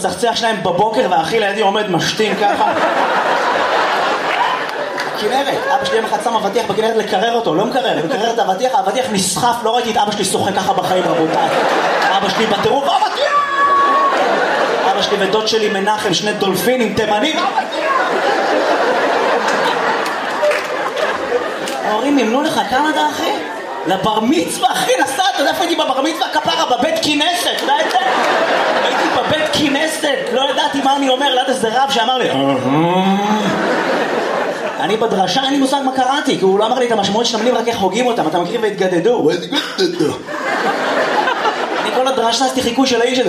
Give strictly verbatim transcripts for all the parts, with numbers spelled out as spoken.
מצחצח שלהם בבוקר והאחי לידי עומד משתין ככה. כנרת, אבא שלי יום אחד שם אבטיח בכנרת לקרר אותו, לא מקרר, לקרר את האבטיח, האבטיח נסחף, לא ראיתי את אבא שלי שוחק ככה בחיים רבותיי. אבא שלי בטירוף, אבטיח! אבא שלי ודוד שלי מנחם, שני דולפינים, תימנים, ההורים ימנו לך קנדה אחי? לבר מצווה אחי נסעת, אתה יודע איפה הייתי בבר מצווה כפרה? בבית כינסת, אתה יודע את זה? הייתי בבית כינסת, לא ידעתי מה אני אומר, ליד איזה רב שאמר לי אני בדרשה, אין לי מושג מה קראתי, כי הוא לא אמר לי את המשמעות של המילים, רק איך הוגים אותם, אתה מכיר והתגדדו והתגדדו אני כל הדרשה עשיתי חיקוי של האיש הזה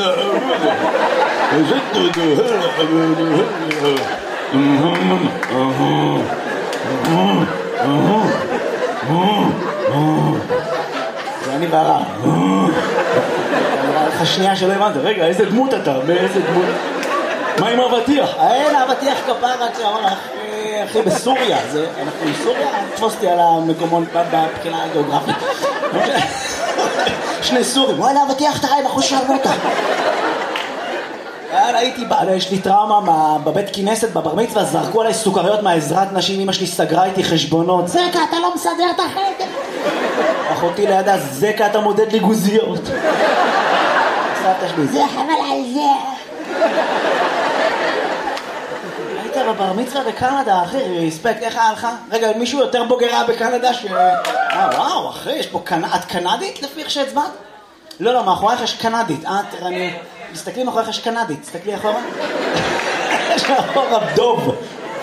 זה אני והרב נראה לך שנייה שלא הבנת, רגע איזה דמות אתה, מאיזה דמות מה עם האבטיח? אין האבטיח כפרה כשאמר אחי, אחי בסוריה, אנחנו בסוריה? תפוסתי על המקומון בבחינה הגיאוגרפית שני סורים, וואלה אבטיח תראי בחוש שרמוטה הייתי, יש לי טראומה בבית כינסת, בבר מצווה, זרקו עליי סוכריות מהעזרת נשים, אמא שלי סגרה איתי חשבונות זקה, אתה לא מסדר את החדר אחותי לידה, זקה, אתה מודד לי גוזיות סבתא שלי, זה חבל על זה היית בבר מצווה בקנדה, אחי, ריספקט, איך היה לך? רגע, מישהו יותר בוגר היה בקנדה ש... אה, וואו, אחי, יש פה, את קנדית לפי איך שהצבעת? לא, לא, מאחורייך יש קנדית, אה, תראה, אני... תסתכלי מאחוריך יש קנדית, תסתכלי אחורה יש מאחורה דוב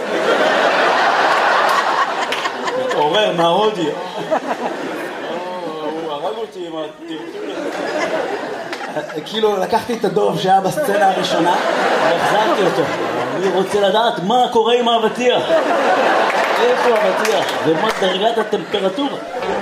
מתעורר מההודי הוא הרג אותי עם הטרטור כאילו לקחתי את הדוב שהיה בסצנה הראשונה והחזרתי אותו אני רוצה לדעת מה קורה עם האבטיח איפה האבטיח ומה דרגת הטמפרטורה